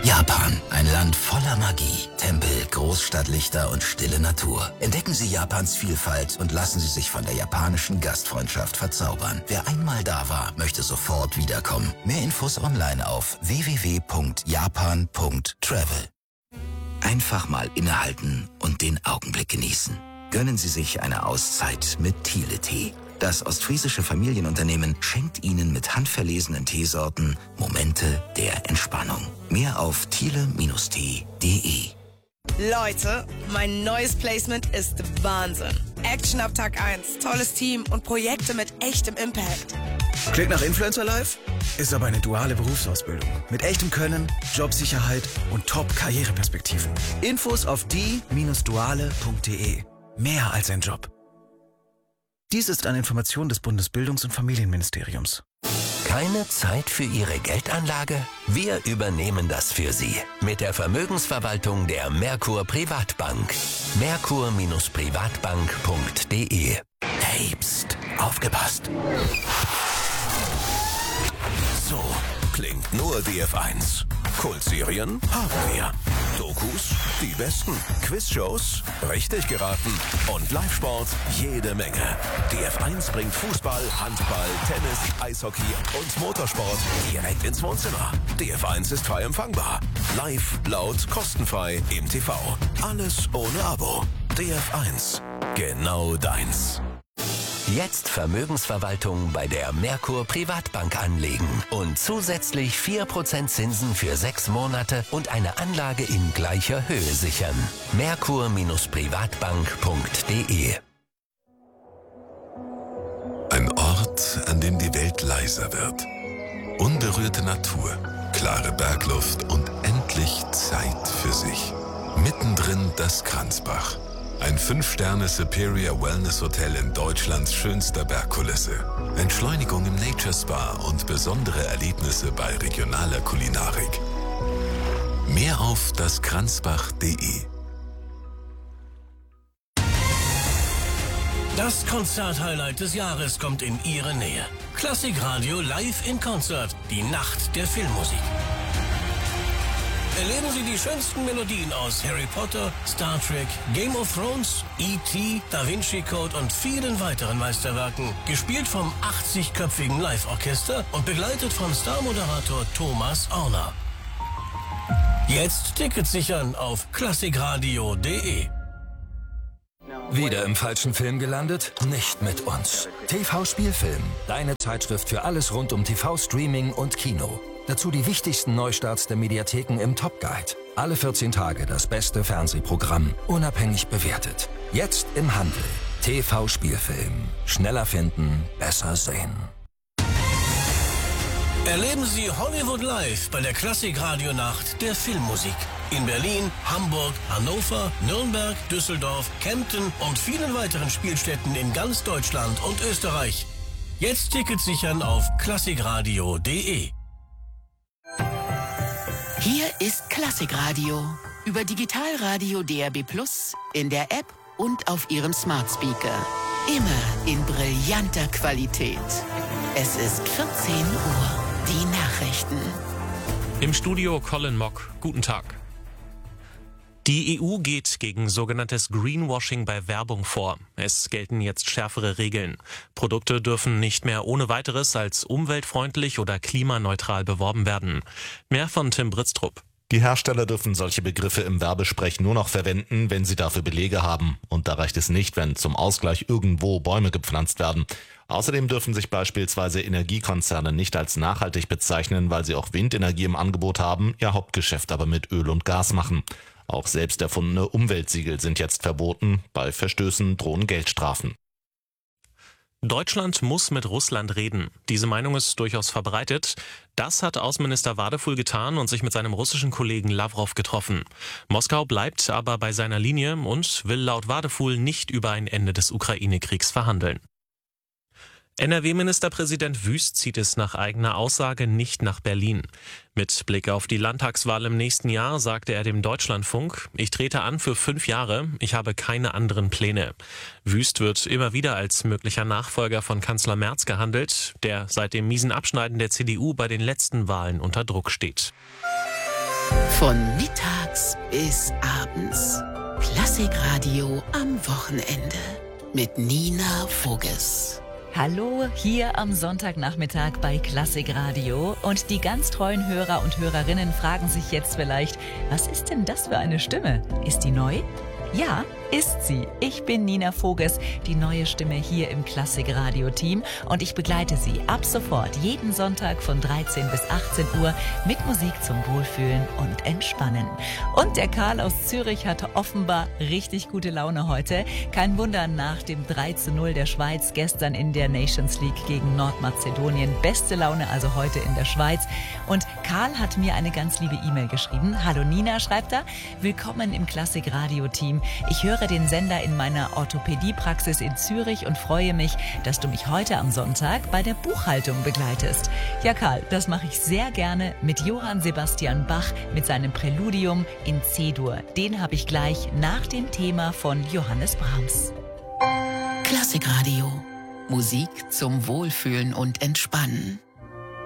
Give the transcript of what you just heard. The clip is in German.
Japan, ein Land voller Magie. Tempel, Großstadtlichter und stille Natur. Entdecken Sie Japans Vielfalt und lassen Sie sich von der japanischen Gastfreundschaft verzaubern. Wer einmal da war, möchte sofort wiederkommen. Mehr Infos online auf www.japan.travel. Einfach mal innehalten und den Augenblick genießen. Gönnen Sie sich eine Auszeit mit Thiele-Tee. Das ostfriesische Familienunternehmen schenkt Ihnen mit handverlesenen Teesorten Momente der Entspannung. Mehr auf thiele-tee.de. Leute, mein neues Placement ist Wahnsinn. Action ab Tag 1, tolles Team und Projekte mit echtem Impact. Klingt nach Influencer Life? Ist aber eine duale Berufsausbildung. Mit echtem Können, Jobsicherheit und Top-Karriereperspektiven. Infos auf die-duale.de. Mehr als ein Job. Dies ist eine Information des Bundesbildungs- und Familienministeriums. Keine Zeit für Ihre Geldanlage? Wir übernehmen das für Sie. Mit der Vermögensverwaltung der Merkur Privatbank. Merkur-privatbank.de. Hey, pst, aufgepasst. So klingt nur DF1. Kultserien haben wir. Dokus, die besten. Quizshows, richtig geraten. Und Live-Sport, jede Menge. DF1 bringt Fußball, Handball, Tennis, Eishockey und Motorsport direkt ins Wohnzimmer. DF1 ist frei empfangbar. Live, laut, kostenfrei im TV. Alles ohne Abo. DF1. Genau deins. Jetzt Vermögensverwaltung bei der Merkur Privatbank anlegen und zusätzlich 4% Zinsen für 6 Monate und eine Anlage in gleicher Höhe sichern. Merkur-privatbank.de. Ein Ort, an dem die Welt leiser wird. Unberührte Natur, klare Bergluft und endlich Zeit für sich. Mittendrin das Kranzbach. Ein 5-Sterne Superior Wellness Hotel in Deutschlands schönster Bergkulisse. Entschleunigung im Nature Spa und besondere Erlebnisse bei regionaler Kulinarik. Mehr auf daskranzbach.de. Das Konzerthighlight des Jahres kommt in Ihre Nähe. Klassikradio Live in Concert, die Nacht der Filmmusik. Erleben Sie die schönsten Melodien aus Harry Potter, Star Trek, Game of Thrones, E.T., Da Vinci Code und vielen weiteren Meisterwerken. Gespielt vom 80-köpfigen Live-Orchester und begleitet von Star-Moderator Thomas Orner. Jetzt Tickets sichern auf klassikradio.de. Wieder im falschen Film gelandet? Nicht mit uns. TV Spielfilm, deine Zeitschrift für alles rund um TV-Streaming und Kino. Dazu die wichtigsten Neustarts der Mediatheken im Top Guide. Alle 14 Tage das beste Fernsehprogramm, unabhängig bewertet. Jetzt im Handel. TV Spielfilm. Schneller finden, besser sehen. Erleben Sie Hollywood Live bei der Klassik-Radio-Nacht der Filmmusik. In Berlin, Hamburg, Hannover, Nürnberg, Düsseldorf, Kempten und vielen weiteren Spielstätten in ganz Deutschland und Österreich. Jetzt Tickets sichern auf klassikradio.de. Hier ist Klassikradio. Über Digitalradio DAB+, in der App und auf Ihrem Smart Speaker. Immer in brillanter Qualität. Es ist 14 Uhr. Die Nachrichten. Im Studio Colin Mock. Guten Tag. Die EU geht gegen sogenanntes Greenwashing bei Werbung vor. Es gelten jetzt schärfere Regeln. Produkte dürfen nicht mehr ohne weiteres als umweltfreundlich oder klimaneutral beworben werden. Mehr von Tim Britztrup. Die Hersteller dürfen solche Begriffe im Werbesprech nur noch verwenden, wenn sie dafür Belege haben. Und da reicht es nicht, wenn zum Ausgleich irgendwo Bäume gepflanzt werden. Außerdem dürfen sich beispielsweise Energiekonzerne nicht als nachhaltig bezeichnen, weil sie auch Windenergie im Angebot haben, ihr Hauptgeschäft aber mit Öl und Gas machen. Auch selbst erfundene Umweltsiegel sind jetzt verboten. Bei Verstößen drohen Geldstrafen. Deutschland muss mit Russland reden. Diese Meinung ist durchaus verbreitet. Das hat Außenminister Wadefuhl getan und sich mit seinem russischen Kollegen Lawrow getroffen. Moskau bleibt aber bei seiner Linie und will laut Wadefuhl nicht über ein Ende des Ukraine-Kriegs verhandeln. NRW-Ministerpräsident Wüst zieht es nach eigener Aussage nicht nach Berlin. Mit Blick auf die Landtagswahl im nächsten Jahr sagte er dem Deutschlandfunk: Ich trete an für 5 Jahre, ich habe keine anderen Pläne. Wüst wird immer wieder als möglicher Nachfolger von Kanzler Merz gehandelt, der seit dem miesen Abschneiden der CDU bei den letzten Wahlen unter Druck steht. Von mittags bis abends. Klassikradio am Wochenende. Mit Nina Voges. Hallo, hier am Sonntagnachmittag bei Klassikradio. Und die ganz treuen Hörer und Hörerinnen fragen sich jetzt vielleicht, was ist denn das für eine Stimme? Ist die neu? Ja, ist sie. Ich bin Nina Voges, die neue Stimme hier im Klassikradio-Team. Und ich begleite Sie ab sofort jeden Sonntag von 13 bis 18 Uhr mit Musik zum Wohlfühlen und Entspannen. Und der Karl aus Zürich hatte offenbar richtig gute Laune heute. Kein Wunder nach dem 3:0 der Schweiz gestern in der Nations League gegen Nordmazedonien. Beste Laune also heute in der Schweiz. Und Karl hat mir eine ganz liebe E-Mail geschrieben. Hallo Nina, schreibt er. Willkommen im Klassikradio-Team. Ich höre den Sender in meiner Orthopädiepraxis in Zürich und freue mich, dass du mich heute am Sonntag bei der Buchhaltung begleitest. Ja, Karl, das mache ich sehr gerne mit Johann Sebastian Bach mit seinem Präludium in C-Dur. Den habe ich gleich nach dem Thema von Johannes Brahms. Klassikradio. Musik zum Wohlfühlen und Entspannen.